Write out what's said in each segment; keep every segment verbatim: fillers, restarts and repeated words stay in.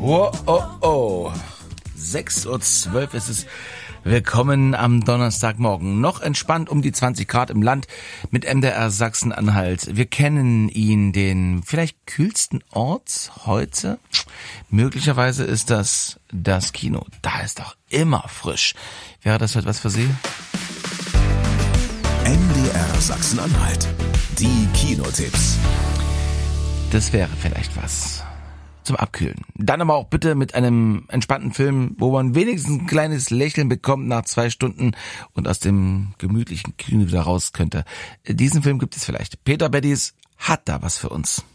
Oh, oh, oh. sechs Uhr zwölf ist es. Willkommen am Donnerstagmorgen. Noch entspannt um die zwanzig Grad im Land mit M D R Sachsen-Anhalt. Wir kennen ihn, den vielleicht kühlsten Ort heute. Möglicherweise ist das das Kino. Da ist doch immer frisch. Wäre das heute was für Sie? M D R Sachsen-Anhalt. Die Kinotipps. Das wäre vielleicht was zum Abkühlen. Dann aber auch bitte mit einem entspannten Film, wo man wenigstens ein kleines Lächeln bekommt nach zwei Stunden und aus dem gemütlichen Kino wieder raus könnte. Diesen Film gibt es vielleicht. Peter Beddies hat da was für uns.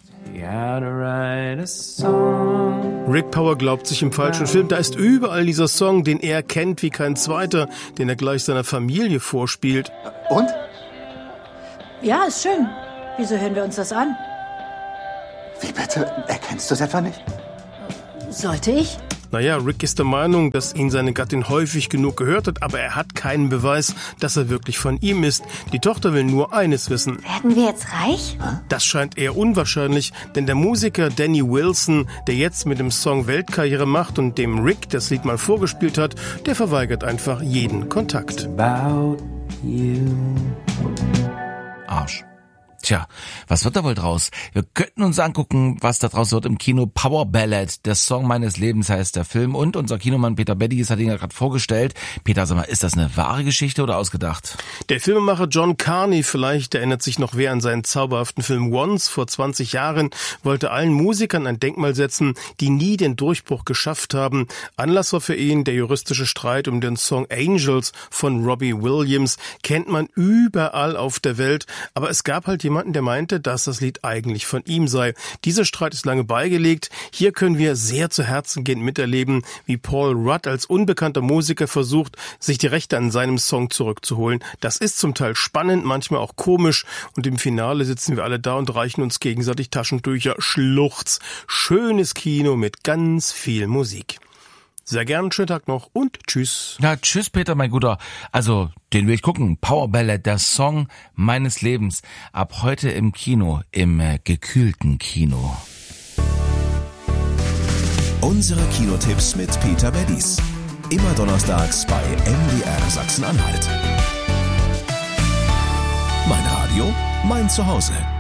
Rick Power glaubt sich im falschen Film. Da ist überall dieser Song, den er kennt wie kein zweiter, den er gleich seiner Familie vorspielt. Und? Ja, ist schön. Wieso hören wir uns das an? Wie bitte? Erkennst du es etwa nicht? Sollte ich? Naja, Rick ist der Meinung, dass ihn seine Gattin häufig genug gehört hat, aber er hat keinen Beweis, dass er wirklich von ihm ist. Die Tochter will nur eines wissen. Werden wir jetzt reich? Das scheint eher unwahrscheinlich, denn der Musiker Danny Wilson, der jetzt mit dem Song Weltkarriere macht und dem Rick das Lied mal vorgespielt hat, der verweigert einfach jeden Kontakt. Arsch. Tja, was wird da wohl draus? Wir könnten uns angucken, was da draus wird im Kino. Power Ballad, der Song meines Lebens heißt der Film. Und unser Kinomann Peter Beddies hat ihn ja gerade vorgestellt. Peter, sag mal, ist das eine wahre Geschichte oder ausgedacht? Der Filmemacher John Carney, vielleicht erinnert sich noch wer an seinen zauberhaften Film Once vor zwanzig Jahren, wollte allen Musikern ein Denkmal setzen, die nie den Durchbruch geschafft haben. Anlass war für ihn der juristische Streit um den Song Angels von Robbie Williams. Kennt man überall auf der Welt, aber es gab halt jemanden, der meinte, dass das Lied eigentlich von ihm sei. Dieser Streit ist lange beigelegt. Hier können wir sehr zu Herzen gehend miterleben, wie Paul Rudd als unbekannter Musiker versucht, sich die Rechte an seinem Song zurückzuholen. Das ist zum Teil spannend, manchmal auch komisch und im Finale sitzen wir alle da und reichen uns gegenseitig Taschentücher. Schluchz. Schönes Kino mit ganz viel Musik. Sehr gern, schönen Tag noch und tschüss. Na, tschüss Peter, mein Guter. Also, den will ich gucken. Power Ballad, der Song meines Lebens. Ab heute im Kino, im äh, gekühlten Kino. Unsere Kinotipps mit Peter Beddies. Immer donnerstags bei M D R Sachsen-Anhalt. Mein Radio, mein Zuhause.